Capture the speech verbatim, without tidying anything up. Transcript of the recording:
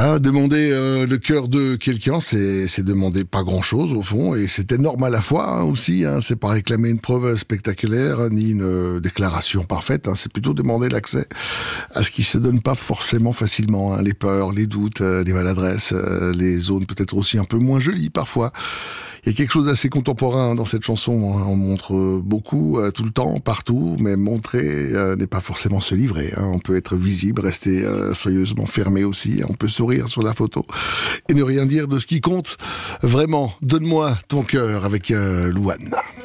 Ah, demander euh, le cœur de quelqu'un, c'est, c'est demander pas grand-chose au fond, et c'est énorme à la fois hein, aussi. Hein, c'est pas réclamer une preuve spectaculaire ni une euh, déclaration parfaite. Hein, c'est plutôt demander l'accès à ce qui se donne pas forcément facilement. Hein, les peurs, les doutes, euh, les maladresses, euh, les zones peut-être aussi un peu moins jolies parfois. Il y a quelque chose d'assez contemporain dans cette chanson. On montre beaucoup, euh, tout le temps, partout, mais montrer euh, n'est pas forcément se livrer. Hein. On peut être visible, rester euh, soigneusement fermé aussi. On peut sourire sur la photo et ne rien dire de ce qui compte. Vraiment, donne-moi ton cœur avec euh, Louane.